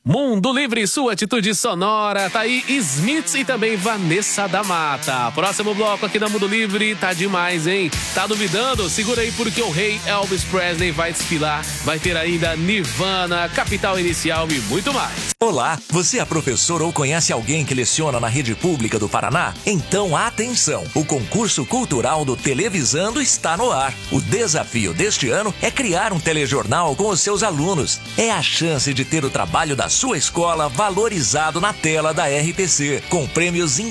Mundo Livre, sua atitude sonora. Tá aí Smiths e também Vanessa da Mata. Próximo bloco aqui da Mundo Livre tá demais, hein? Tá duvidando? Segura aí porque o rei Elvis Presley vai desfilar. Vai ter ainda Nirvana, Capital Inicial e muito mais. Olá, você é professor ou conhece alguém que leciona na rede pública do Paraná? Então atenção, o concurso cultural do Televisando está no ar. O desafio deste ano é criar um telejornal com os seus alunos. É a chance de ter o trabalho da sua escola valorizado na tela da RPC, com prêmios